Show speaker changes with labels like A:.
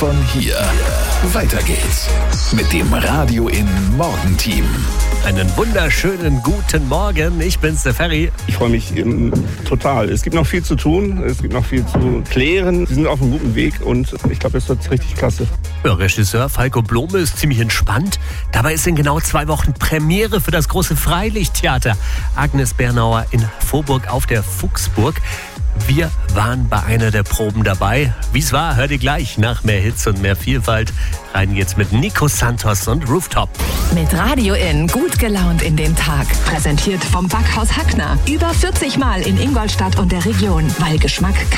A: von hier. Weiter geht's mit dem Radio in Morgenteam.
B: Einen wunderschönen guten Morgen, ich bin's, der Ferry.
C: Ich freue mich total. Es gibt noch viel zu tun, es gibt noch viel zu klären. Sie sind auf einem guten Weg und ich glaube, es wird richtig klasse.
B: Ja, Regisseur Falco Blome ist ziemlich entspannt. Dabei ist in genau 2 Wochen Premiere für das große Freilichttheater Agnes Bernauer in Vorburg auf der Fuchsburg. Wir waren bei einer der Proben dabei. Wie es war, hört ihr gleich. Nach mehr Hits und mehr Vielfalt rein jetzt mit Nico Santos und Rooftop.
D: Mit Radio in gut gelaunt in den Tag. Präsentiert vom Backhaus Hackner. Über 40 Mal in Ingolstadt und der Region, weil Geschmack